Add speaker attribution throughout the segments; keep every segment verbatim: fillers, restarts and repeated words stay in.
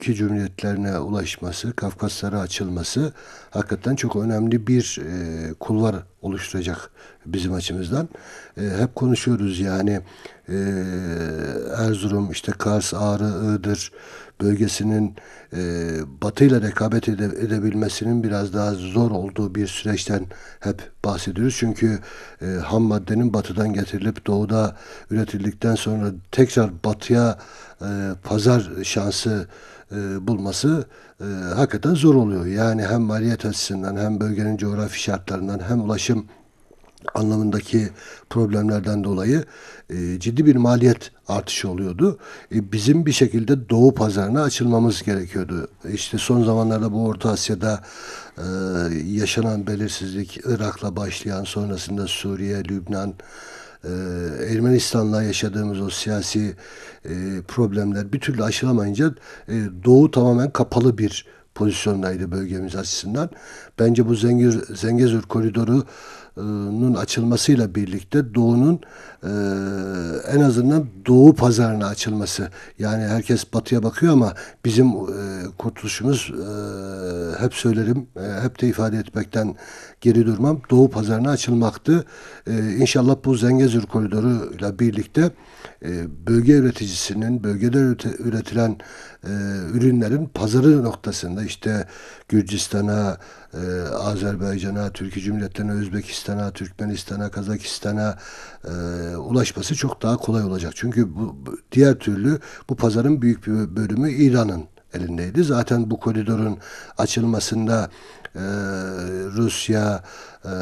Speaker 1: Türkiye Cumhuriyetlerine ulaşması, Kafkaslara açılması hakikaten çok önemli bir e, kulvar oluşturacak bizim açımızdan. E, hep konuşuyoruz yani e, Erzurum, işte Kars, Ağrı, Iğdır bölgesinin e, Batı ile rekabet ede- edebilmesinin biraz daha zor olduğu bir süreçten hep bahsediyoruz. Çünkü e, ham maddenin batıdan getirilip doğuda üretildikten sonra tekrar batıya e, pazar şansı e, bulması e, hakikaten zor oluyor. Yani hem maliyet açısından hem bölgenin coğrafi şartlarından hem ulaşım anlamındaki problemlerden dolayı e, ciddi bir maliyet artışı oluyordu. E, bizim bir şekilde Doğu pazarına açılmamız gerekiyordu. İşte son zamanlarda bu Orta Asya'da e, yaşanan belirsizlik, Irak'la başlayan sonrasında Suriye, Lübnan, e, Ermenistan'la yaşadığımız o siyasi e, problemler bir türlü aşılamayınca e, Doğu tamamen kapalı bir pozisyondaydı bölgemiz açısından. Bence bu Zengezur, Zengezur koridoru Doğu'nun açılmasıyla birlikte Doğu'nun e, en azından Doğu pazarına açılması. Yani herkes Batı'ya bakıyor ama bizim e, kurtuluşumuz e, hep söylerim, e, hep de ifade etmekten geri durmam. Doğu pazarına açılmaktı. E, İnşallah bu Zengezur koridoru ile birlikte e, bölge üreticisinin, bölgede ürete- üretilen e, ürünlerin pazarı noktasında işte Gürcistan'a, e, Azerbaycan'a, Türkiye Cumhuriyetlerine, Özbekistan'a, Türkmenistan'a, Kazakistan'a e, ulaşması çok daha kolay olacak. Çünkü bu, bu- diğer türlü bu pazarın büyük bir bölümü İran'ın elindeydi. Zaten bu koridorun açılmasında e, Rusya, e,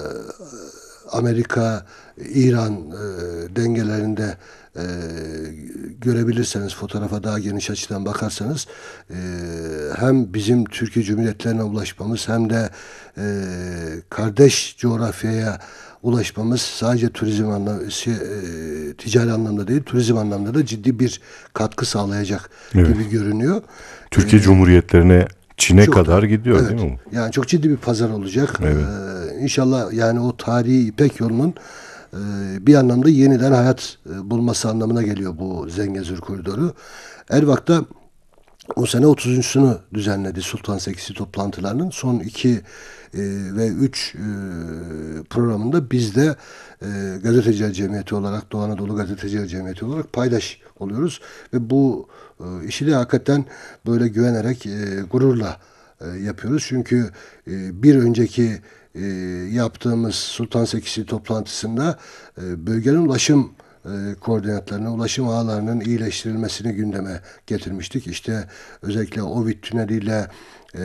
Speaker 1: Amerika, İran e, dengelerinde e, görebilirseniz fotoğrafa daha geniş açıdan bakarsanız e, hem bizim Türkiye Cumhuriyetlerine ulaşmamız hem de e, kardeş coğrafyaya ulaşmamız sadece turizm anlamda, şey, e, ticari anlamda değil, turizm anlamda da ciddi bir katkı sağlayacak
Speaker 2: Evet.
Speaker 1: gibi görünüyor. E,
Speaker 2: Türkiye Cumhuriyetlerine, Çin'e
Speaker 1: çok
Speaker 2: kadar
Speaker 1: da
Speaker 2: gidiyor değil
Speaker 1: evet.
Speaker 2: mi?
Speaker 1: Yani çok ciddi bir pazar olacak.
Speaker 2: Evet.
Speaker 1: Ee, İnşallah yani o tarihi İpek yolunun e, bir anlamda yeniden hayat e, bulması anlamına geliyor bu Zengezur koridoru. Ervak'ta bu sene otuzuncusunu düzenledi Sultan Sekisi toplantılarının. Son iki e, ve üç e, programında biz de e, Gazeteciler Cemiyeti olarak, Doğu Anadolu Gazeteciler Cemiyeti olarak paydaş oluyoruz. Ve bu e, işi de hakikaten böyle güvenerek, e, gururla e, yapıyoruz. Çünkü e, bir önceki e, yaptığımız Sultan Sekisi toplantısında e, bölgenin ulaşım e, koordinatlarına, ulaşım ağlarının iyileştirilmesini gündeme getirmiştik. İşte özellikle Ovid tüneliyle e,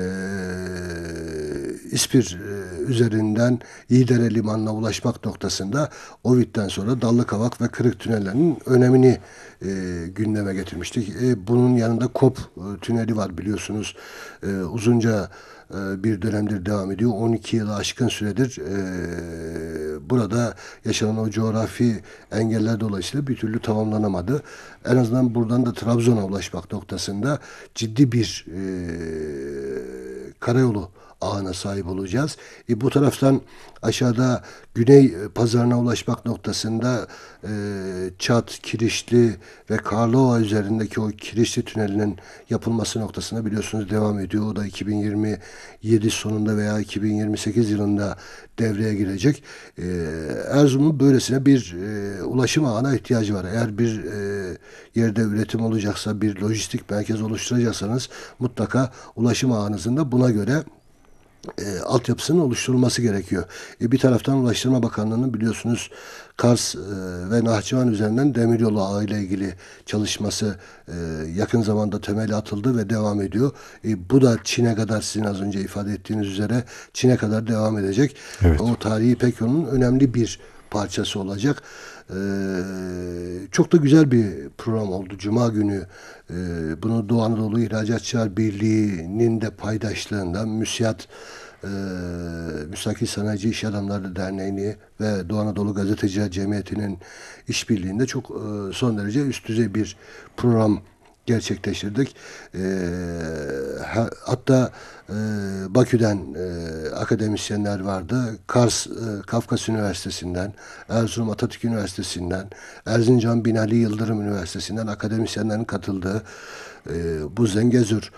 Speaker 1: İspir e, üzerinden İyidere limanına ulaşmak noktasında Ovid'den sonra Dallıkavak ve Kırık tünellerinin önemini e, gündeme getirmiştik. E, bunun yanında Kop e, tüneli var biliyorsunuz. E, uzunca e, bir dönemdir devam ediyor. on iki yılı aşkın süredir e, burada yaşanan o coğrafi engeller dolayısıyla bir türlü tamamlanamadı. En azından buradan da Trabzon'a ulaşmak noktasında ciddi bir e, karayolu ağına sahip olacağız. E, bu taraftan aşağıda Güney e, pazarına ulaşmak noktasında e, Çat, Kirişli ve Karlova üzerindeki o Kirişli tünelinin yapılması noktasında biliyorsunuz devam ediyor. O da iki bin yirmi yedi sonunda veya iki bin yirmi sekiz yılında devreye girecek. E, Erzurum'un böylesine bir e, ulaşım ağına ihtiyacı var. Eğer bir e, yerde üretim olacaksa, bir lojistik merkez oluşturacaksanız mutlaka ulaşım ağınızın da buna göre e, altyapısının oluşturulması gerekiyor. E, bir taraftan Ulaştırma Bakanlığı'nın biliyorsunuz Kars e, ve Nahçıvan üzerinden demiryolu ağı ile ilgili çalışması e, yakın zamanda temeli atıldı ve devam ediyor. E, bu da Çin'e kadar sizin az önce ifade ettiğiniz üzere Çin'e kadar devam edecek.
Speaker 2: Evet.
Speaker 1: O tarihi İpek yolunun önemli bir parçası olacak. Ee, çok da güzel bir program oldu. Cuma günü e, bunu Doğu Anadolu İhracatçılar Birliği'nin de paydaşlığında MÜSİAD e, Müstakil Sanayici İş Adamları Derneği'ni ve Doğu Anadolu Gazeteciler Cemiyeti'nin işbirliğinde çok e, son derece üst düzey bir program gerçekleştirdik. Ee, ha- hatta e, Bakü'den e, akademisyenler vardı. Kars, e, Kafkas Üniversitesi'nden, Erzurum Atatürk Üniversitesi'nden, Erzincan Binali Yıldırım Üniversitesi'nden akademisyenlerin katıldığı e, bu Zengezur